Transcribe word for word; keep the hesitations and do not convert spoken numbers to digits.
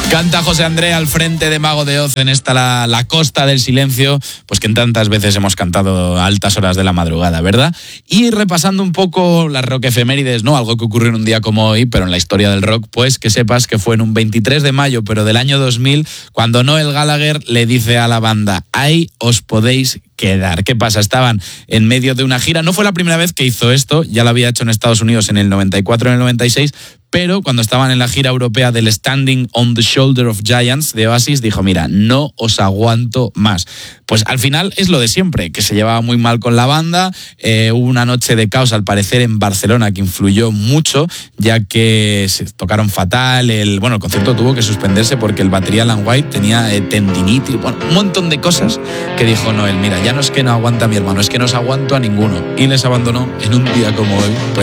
Canta José André al frente de Mago de Oz en esta la, la costa del silencio, pues que en tantas veces hemos cantado a altas horas de la madrugada, ¿verdad? Y repasando un poco las rock efemérides, ¿no? Algo que ocurrió en un día como hoy, pero en la historia del rock, pues que sepas que fue en un veintitrés de mayo, pero del año dos mil, cuando Noel Gallagher le dice a la banda: ahí os podéis quedar. ¿Qué pasa? Estaban en medio de una gira. No fue la primera vez que hizo esto, ya lo había hecho en Estados Unidos en el noventa y cuatro, en el noventa y seis, pero cuando estaban en la gira europea del Standing on the Shoulder of Giants de Oasis, dijo: mira, no os aguanto más. Pues al final es lo de siempre, que se llevaba muy mal con la banda. Eh, hubo una noche de caos, al parecer, en Barcelona, que influyó mucho, ya que se tocaron fatal. El, bueno, el concierto tuvo que suspenderse porque el batería Alan White tenía eh, tendinitis, bueno, un montón de cosas que dijo Noel: mira, ya no es que no aguanta a mi hermano, es que no os aguanto a ninguno. Y les abandonó en un día como hoy, pero